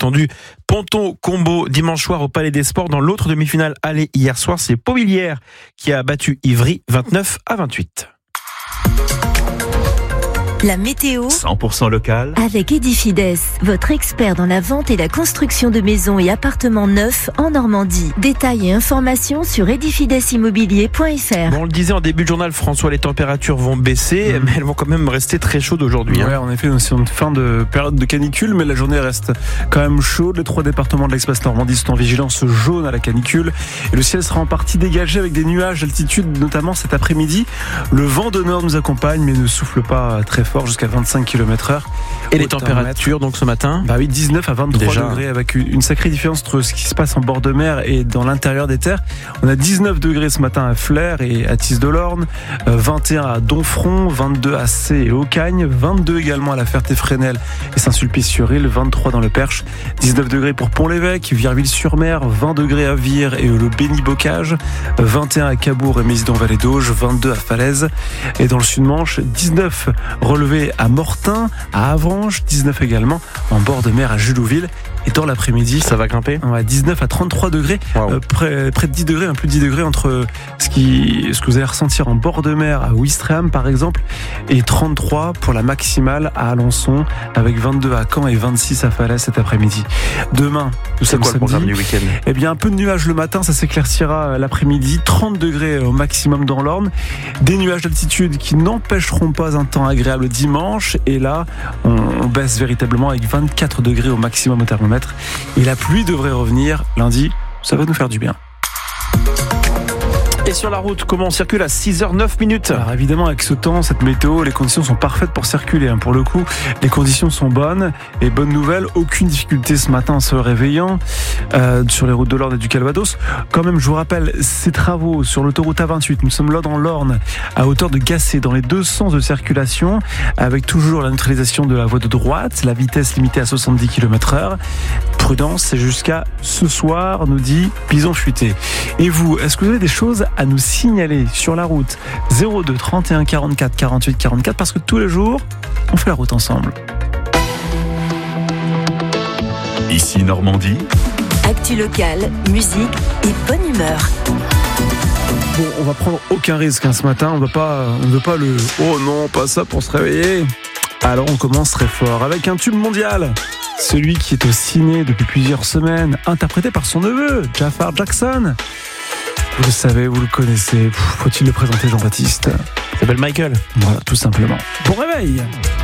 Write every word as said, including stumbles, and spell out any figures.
attendu Ponton Combo dimanche soir au Palais des Sports. Dans l'autre demi-finale aller hier soir, c'est Beauvilliers qui a battu Ivry vingt-neuf à vingt-huit. La météo cent pour cent local avec Edifides, votre expert dans la vente et la construction de maisons et appartements neufs en Normandie. Détails et informations sur edifides immobilier point f r. Bon, on le disait en début de journal, François, les températures vont baisser, mmh. mais elles vont quand même rester très chaudes aujourd'hui. Ouais, hein. en effet, c'est une fin de période de canicule, mais la journée reste quand même chaude. Les trois départements de l'Express Normandie sont en vigilance jaune à la canicule. Et le ciel sera en partie dégagé avec des nuages d'altitude, notamment cet après-midi. Le vent de nord nous accompagne, mais ne souffle pas très fort, jusqu'à vingt-cinq kilomètres heure. Et les températures donc ce matin? Bah oui, dix-neuf à vingt-trois Déjà. degrés, avec une sacrée différence entre ce qui se passe en bord de mer et dans l'intérieur des terres. On a dix-neuf degrés ce matin à Flers et à Tis-de-l'Orne, vingt et un à Domfront, vingt-deux à Sées et Aucagne, vingt-deux également à La Ferté-Fresnel et Saint-Sulpice-sur-Île, vingt-trois dans le Perche, dix-neuf degrés pour Pont-l'Évêque, Virville-sur-Mer, vingt degrés à Vire et le Béni-Bocage, vingt et un à Cabourg et Mésidon-Vallée d'Auge, vingt-deux à Falaise. Et dans le Sud-Manche, dix-neuf relevés à Mortain, à Avranches, dix-neuf également en bord de mer à Julouville. Et dans l'après-midi, ça va grimper. On va à dix-neuf à trente-trois degrés, wow. euh, près, près de dix degrés, un plus de dix degrés entre ce, qui, ce que vous allez ressentir en bord de mer à Ouistreham par exemple, et trente-trois pour la maximale à Alençon, avec vingt-deux à Caen et vingt-six à Falaise cet après-midi. Demain, nous sommes quoi le programme du week-end? Eh bien, un peu de nuages le matin, ça s'éclaircira l'après-midi, trente degrés au maximum dans l'Orne, des nuages d'altitude qui n'empêcheront pas un temps agréable dimanche, et là, on, on baisse véritablement avec vingt-quatre degrés au maximum au thermomètre. Et la pluie devrait revenir lundi, ça va nous faire du bien. Et sur la route, comment on circule à six heures neuf minutes? Alors évidemment, avec ce temps, cette météo, les conditions sont parfaites pour circuler. Pour le coup, les conditions sont bonnes. Et bonne nouvelle, aucune difficulté ce matin en se réveillant euh, sur les routes de l'Orne et du Calvados. Quand même, je vous rappelle, ces travaux sur l'autoroute A vingt-huit, nous sommes là dans l'Orne, à hauteur de Gassé, dans les deux sens de circulation, avec toujours la neutralisation de la voie de droite, la vitesse limitée à soixante-dix kilomètres heure. Prudence, c'est jusqu'à ce soir, nous dit Bison Futé. Et vous, est-ce que vous avez des choses à nous signaler sur la route? Zéro deux trente et un quarante-quatre quarante-huit quarante-quatre, parce que tous les jours, on fait la route ensemble. Ici Normandie. Actu locale, musique et bonne humeur. Bon, on va prendre aucun risque hein, ce matin. On va pas, on ne veut pas le « oh non, pas ça pour se réveiller ». Alors on commence très fort avec un tube mondial. Celui qui est au ciné depuis plusieurs semaines, interprété par son neveu, Jafar Jackson. Vous le savez, vous le connaissez. Faut-il le présenter, Jean-Baptiste? Il s'appelle Michael. Voilà, tout simplement. Bon réveil!